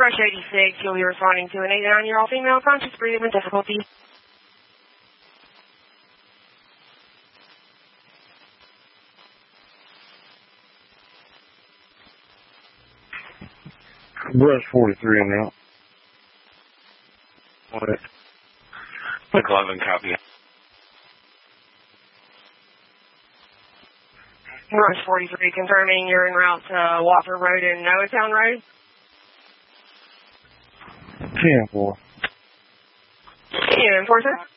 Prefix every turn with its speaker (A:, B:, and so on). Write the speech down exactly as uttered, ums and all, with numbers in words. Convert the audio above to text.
A: Brush eighty-six, you'll be responding to an eighty-nine-year-old female conscious breathing with difficulty.
B: Brush forty-three on route. What?
C: McLovin, copy.
A: Brush forty-three, confirming you're en route to Watford Road and Noah Town Road.
B: ten four.
A: ten four, sir.